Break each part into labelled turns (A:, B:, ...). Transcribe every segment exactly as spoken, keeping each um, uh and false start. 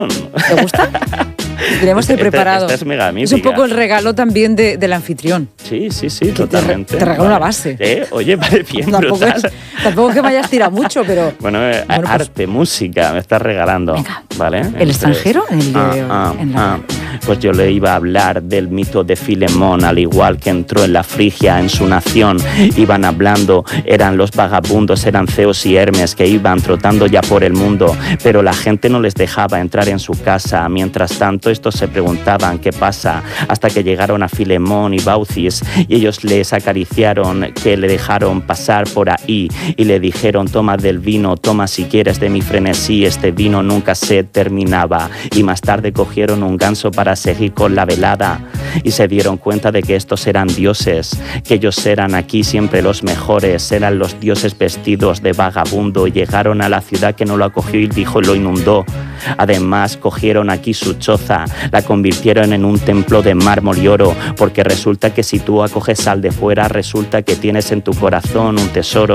A: ¿Te gusta? Tenemos el preparado.
B: Esta es mega mítica.
A: Es un poco el regalo también de, del anfitrión.
B: Sí, sí, sí,
A: que
B: totalmente.
A: Te, te regalo vale. una base.
B: ¿Eh? Oye, vale bien,
A: tampoco
B: brutal.
A: Es, tampoco es que me hayas tirado mucho, pero...
B: Bueno, eh,
A: bueno pues,
B: arte, música, me estás regalando.
A: Venga.
B: ¿Vale?
A: ¿El
B: Entonces,
A: extranjero? El de,
B: ah, ah,
A: en la...
B: ah. Pues yo le iba a hablar del mito de Filemón, al igual que entró en la Frigia, en su nación. Iban hablando, eran los vagabundos, eran Zeus y Hermes que iban trotando ya por el mundo, pero la gente no les dejaba entrar en su casa. Mientras tanto, estos se preguntaban qué pasa, hasta que llegaron a Filemón y Baucis y ellos les acariciaron, que le dejaron pasar por ahí y le dijeron: toma del vino, toma si quieres de mi frenesí, este vino nunca se terminaba. Y más tarde cogieron un ganso para seguir con la velada y se dieron cuenta de que estos eran dioses, que ellos eran aquí siempre los mejores, eran los dioses vestidos de vagabundo, y llegaron a la ciudad que no lo acogió y dijo, lo inundó. Además cogieron aquí su choza, la convirtieron en un templo de mármol y oro, porque resulta que si tú acoges sal de fuera, resulta que tienes en tu corazón un tesoro.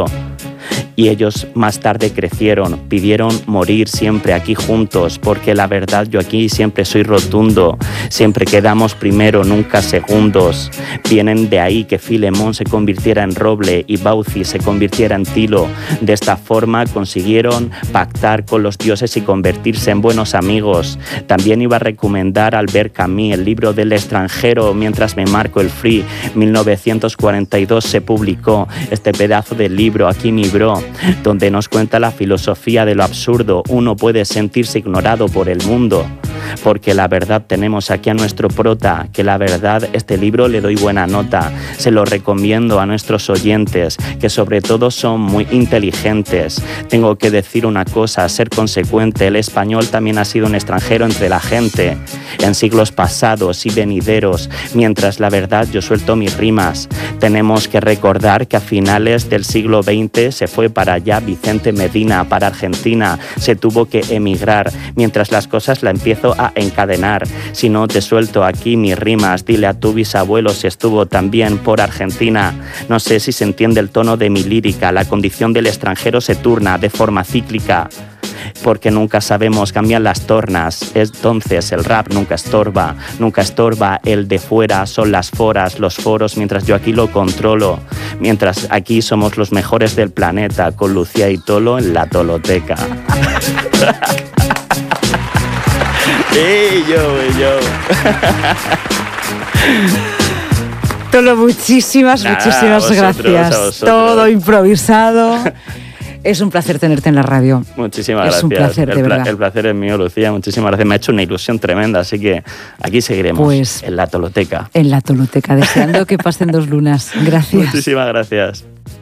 B: Y ellos más tarde crecieron, pidieron morir siempre aquí juntos, porque la verdad yo aquí siempre soy rotundo, siempre quedamos primero, nunca segundos. Vienen de ahí que Filemón se convirtiera en roble y Baucis se convirtiera en tilo. De esta forma consiguieron pactar con los dioses y convertirse en buenos amigos. También iba a recomendar Albert Camus, el libro del extranjero, mientras me marco el free. mil novecientos cuarenta y dos se publicó este pedazo de libro, aquí mi bro, donde nos cuenta la filosofía de lo absurdo. Uno puede sentirse ignorado por el mundo, porque la verdad tenemos aquí a nuestro prota, que la verdad este libro le doy buena nota. Se lo recomiendo a nuestros oyentes, que sobre todo son muy inteligentes. Tengo que decir una cosa, ser consecuente. El español también ha sido un extranjero entre la gente en siglos pasados y venideros, mientras la verdad yo suelto mis rimas. Tenemos que recordar que a finales del siglo veinte se fue para allá Vicente Medina, para Argentina, se tuvo que emigrar, mientras las cosas la empiezo a encadenar. Si no te suelto aquí mis rimas, dile a tu bisabuelo si estuvo también por Argentina. No sé si se entiende el tono de mi lírica, la condición del extranjero se turna de forma cíclica, porque nunca sabemos, cambian las tornas. Entonces el rap nunca estorba, nunca estorba el de fuera, son las foras, los foros, mientras yo aquí lo controlo, mientras aquí somos los mejores del planeta, con Lucía y Tolo en la Toloteca. ¡Ey, yo, ey, yo!
A: Tolo, muchísimas, Nada, muchísimas
B: a vosotros,
A: gracias.
B: a vosotros.
A: Todo improvisado. Es un placer tenerte en la radio.
B: Muchísimas gracias.
A: Es un placer,
B: el
A: de
B: pla-
A: verdad.
B: El placer es mío, Lucía. Muchísimas gracias. Me ha hecho una ilusión tremenda, así que aquí seguiremos,
A: pues,
B: en la Toloteca.
A: En la Toloteca, deseando que pasen dos lunas. Gracias.
B: Muchísimas gracias.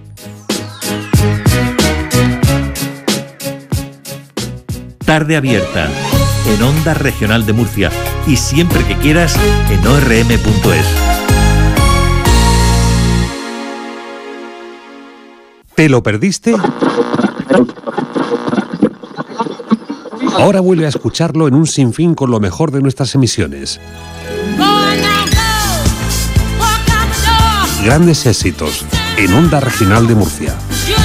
C: Tarde abierta, en Onda Regional de Murcia, y siempre que quieras en o erre eme punto es.
D: ¿Te lo perdiste? Ahora vuelve a escucharlo en un sinfín con lo mejor de nuestras emisiones. Grandes éxitos en Onda Regional de Murcia.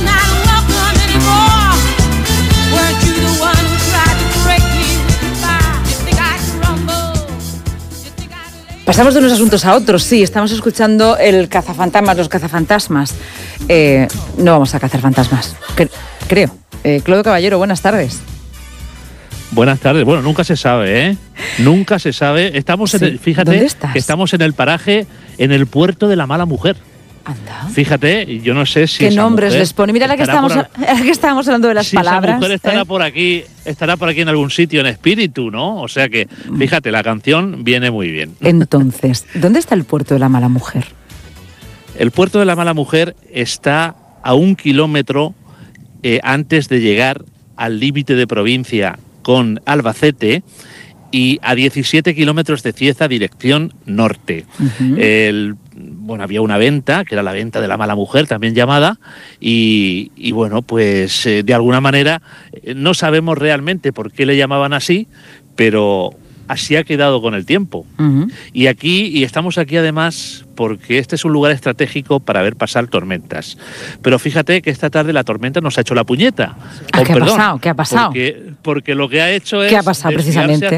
A: Pasamos de unos asuntos a otros, sí, estamos escuchando el cazafantasmas, los cazafantasmas. Eh, no vamos a cazar fantasmas, cre- creo. Eh, Claudio Caballero, buenas tardes.
E: Buenas tardes. Bueno, nunca se sabe, ¿eh? Nunca se sabe. Estamos en
A: Sí.
E: el, fíjate
A: ¿Dónde estás?
E: que estamos en el paraje, en el puerto de la Mala Mujer.
A: Anda.
E: Fíjate, yo no sé si
A: ¿Qué
E: esa
A: nombres
E: mujer
A: les pone? Mira la que,
E: estará
A: estamos,
E: por,
A: la que estábamos hablando de las
E: si
A: palabras.
E: esa mujer estará
A: ¿eh?
E: por aquí, estará por aquí en algún sitio en espíritu, ¿no? O sea que, fíjate, la canción viene muy bien.
A: Entonces, ¿dónde está el puerto de la Mala Mujer?
E: El puerto de la Mala Mujer está a un kilómetro eh, antes de llegar al límite de provincia con Albacete y a diecisiete kilómetros de Cieza, dirección norte.
A: Uh-huh.
E: El, bueno, había una venta, que era la venta de la Mala Mujer, también llamada, y, y bueno, pues eh, de alguna manera eh, no sabemos realmente por qué le llamaban así, pero así ha quedado con el tiempo.
A: Uh-huh.
E: Y aquí, y estamos aquí además porque este es un lugar estratégico para ver pasar tormentas. Pero fíjate que esta tarde la tormenta nos ha hecho la puñeta.
A: Ah,
E: Oh,
A: ¿qué ha
E: perdón,
A: pasado? ¿Qué ha pasado?
E: Porque, porque lo que ha hecho es
A: ¿Qué ha pasado
E: desviarse
A: precisamente?